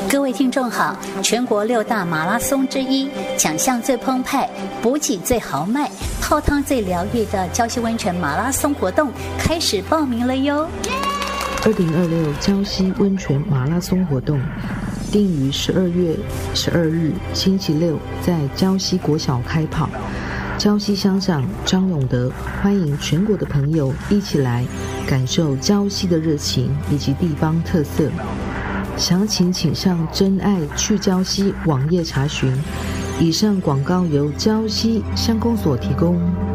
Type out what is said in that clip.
各位听众好，全国6大马拉松之一，奖项最澎湃，补给最豪迈，泡汤最疗愈的礁溪温泉马拉松活动开始报名了哟 ！2026礁溪温泉马拉松活动定于12月12日星期六在礁溪国小开跑。礁溪乡长张永德欢迎全国的朋友一起来感受礁溪的热情以及地方特色。详情请上真爱去礁溪网页查询。以上广告由礁溪乡公所提供。